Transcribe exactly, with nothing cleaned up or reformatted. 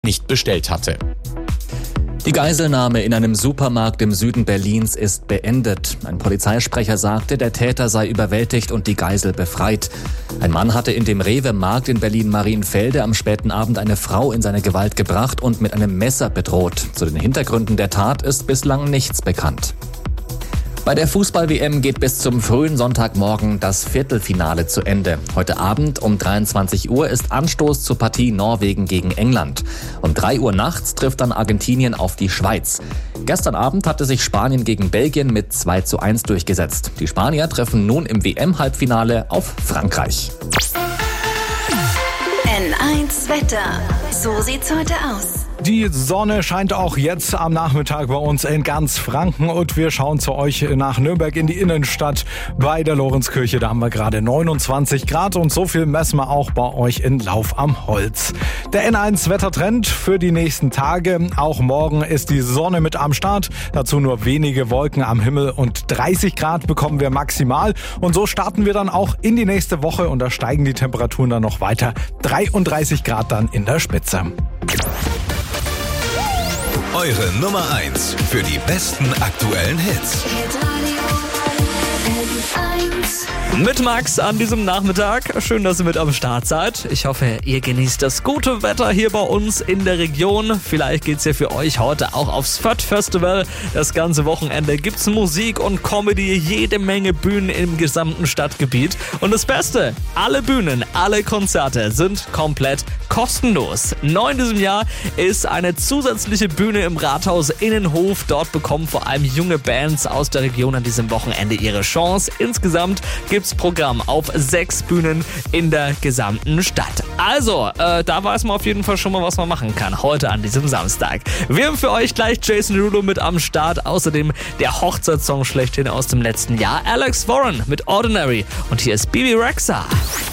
nicht bestellt hatte. Die Geiselnahme in einem Supermarkt im Süden Berlins ist beendet. Ein Polizeisprecher sagte, der Täter sei überwältigt und die Geisel befreit. Ein Mann hatte in dem Rewe-Markt in Berlin-Marienfelde am späten Abend eine Frau in seine Gewalt gebracht und mit einem Messer bedroht. Zu den Hintergründen der Tat ist bislang nichts bekannt. Bei der Fußball-W M geht bis zum frühen Sonntagmorgen das Viertelfinale zu Ende. Heute Abend um dreiundzwanzig Uhr ist Anstoß zur Partie Norwegen gegen England. Um drei Uhr nachts trifft dann Argentinien auf die Schweiz. Gestern Abend hatte sich Spanien gegen Belgien mit zwei zu eins durchgesetzt. Die Spanier treffen nun im W M-Halbfinale auf Frankreich. N eins Wetter. So sieht's heute aus. Die Sonne scheint auch jetzt am Nachmittag bei uns in ganz Franken und wir schauen zu euch nach Nürnberg in die Innenstadt bei der Lorenzkirche. Da haben wir gerade neunundzwanzig Grad und so viel messen wir auch bei euch in Lauf am Holz. Der N eins Wettertrend für die nächsten Tage. Auch morgen ist die Sonne mit am Start. Dazu nur wenige Wolken am Himmel und dreißig Grad bekommen wir maximal. Und so starten wir dann auch in die nächste Woche und da steigen die Temperaturen dann noch weiter. dreiunddreißig Grad dann in der Spitze. Eure Nummer eins für die besten aktuellen Hits. Mit Max an diesem Nachmittag. Schön, dass ihr mit am Start seid. Ich hoffe, ihr genießt das gute Wetter hier bei uns in der Region. Vielleicht geht's ja für euch heute auch aufs Fött Festival. Das ganze Wochenende gibt's Musik und Comedy, jede Menge Bühnen im gesamten Stadtgebiet. Und das Beste, alle Bühnen, alle Konzerte sind komplett kostenlos. Neu in diesem Jahr ist eine zusätzliche Bühne im Rathaus Innenhof. Dort bekommen vor allem junge Bands aus der Region an diesem Wochenende ihre Chance. Insgesamt gibt's Programm auf sechs Bühnen in der gesamten Stadt. Also, äh, da weiß man auf jeden Fall schon mal, was man machen kann heute an diesem Samstag. Wir haben für euch gleich Jason Derulo mit am Start. Außerdem der Hochzeitssong schlechthin aus dem letzten Jahr. Alex Warren mit Ordinary. Und hier ist Bebe Rexha.